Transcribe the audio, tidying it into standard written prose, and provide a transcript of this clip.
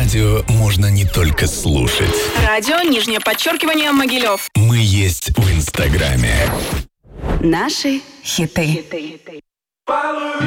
Радио можно не только слушать. Радио, _, Могилев. Мы есть в Инстаграме. Наши хиты.